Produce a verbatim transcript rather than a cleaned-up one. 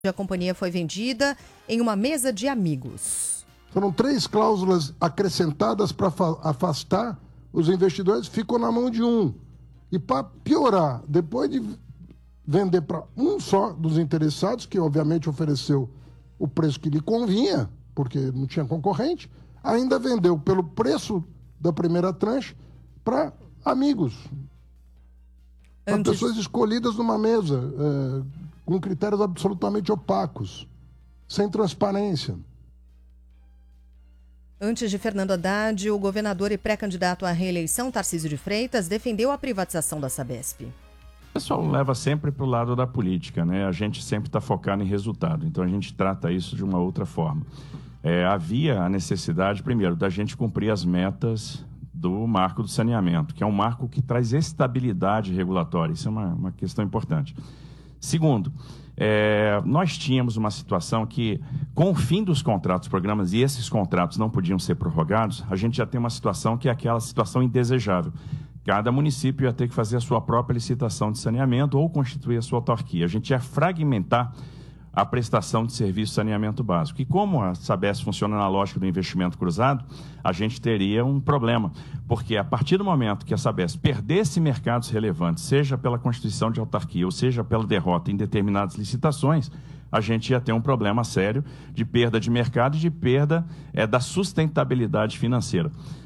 A companhia foi vendida em uma mesa de amigos. Foram três cláusulas acrescentadas para afastar os investidores, ficou na mão de um. E para piorar, depois de vender para um só dos interessados, que obviamente ofereceu o preço que lhe convinha, porque não tinha concorrente, ainda vendeu pelo preço da primeira tranche para amigos. Para Antes... pessoas escolhidas numa mesa, é, com critérios absolutamente opacos, sem transparência. Antes de Fernando Haddad, o governador e pré-candidato à reeleição, Tarcísio de Freitas, defendeu a privatização da Sabesp. O pessoal leva sempre para o lado da política, né? A gente sempre está focado em resultado, então a gente trata isso de uma outra forma. É, havia a necessidade, primeiro, da gente cumprir as metas do marco do saneamento, que é um marco que traz estabilidade regulatória. Isso é uma, uma questão importante. Segundo, é, nós tínhamos uma situação que, com o fim dos contratos, programas, e esses contratos não podiam ser prorrogados, a gente já tem uma situação que é aquela situação indesejável. Cada município ia ter que fazer a sua própria licitação de saneamento ou constituir a sua autarquia. A gente ia fragmentar a prestação de serviço de saneamento básico. E como a Sabesp funciona na lógica do investimento cruzado, a gente teria um problema, porque a partir do momento que a Sabesp perdesse mercados relevantes, seja pela constituição de autarquia ou seja pela derrota em determinadas licitações, a gente ia ter um problema sério de perda de mercado e de perda é, da sustentabilidade financeira.